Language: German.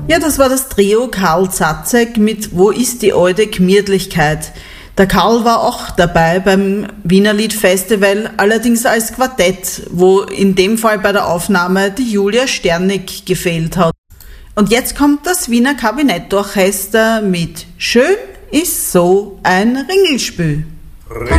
Ja, das war das Trio Karl Zatzek mit Wo ist die alte Gemütlichkeit? Der Karl war auch dabei beim Wiener Liedfestival, allerdings als Quartett, wo in dem Fall bei der Aufnahme die Julia Sternig gefehlt hat. Und jetzt kommt das Wiener Kabinettorchester mit Schön ist so ein Ringelspiel.